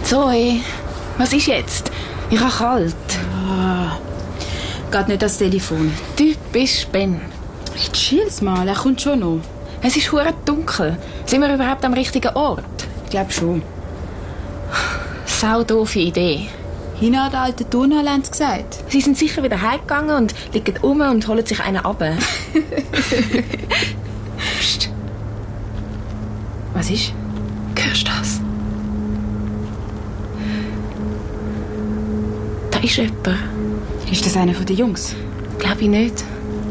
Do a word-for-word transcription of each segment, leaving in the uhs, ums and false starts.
Zoe, was ist jetzt? Ich habe kalt. Ah, geht nicht ans Telefon. Typisch Ben. Ich chill's mal, er kommt schon noch. Es ist hure dunkel. Sind wir überhaupt am richtigen Ort? Ich glaube schon. Sau doofe Idee. Hina der alte Turnhalle haben sie gesagt. Sie sind sicher wieder heimgegangen und liegen um und holen sich einen ab. Psst. Was ist? Hörst du das? Da ist jemand. Ist das einer von den Jungs? Glaube ich nicht.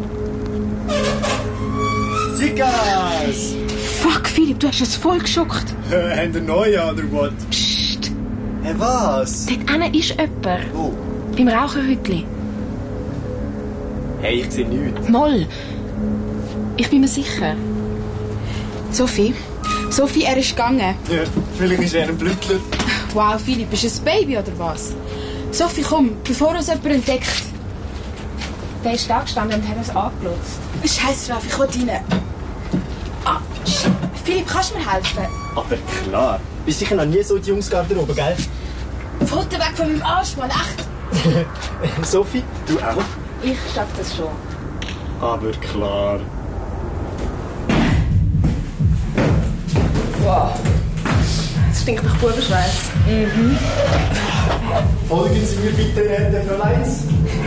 Sikas! Fuck, Philipp, du hast es voll geschockt. Äh, haben ihr neue oder was? Psst. Hä, was? Dort hinten ist jemand. Wo? Beim Raucherhütli. Hey, ich sehe nichts. Moll. Ich bin mir sicher. Sophie? Sophie, er ist gegangen. Ja, vielleicht ist er ein Blüttler. Wow, Philipp, ist es ein Baby oder was? Sophie, komm, bevor uns jemand entdeckt. Der ist da gestanden und hat uns angelotzt. Scheiße drauf, ich will rein. Ah, shit. Philipp, kannst du mir helfen? Aber klar. Bist sicher noch nie so in die Jungsgarderobe, gell? Foto weg von meinem Arsch, Mann, echt. Sophie, du auch? Ich schaff das schon. Aber klar. Wow. Das stinkt nach Bubenschweiß. Folgen Sie mir bitte, der Fräuleins.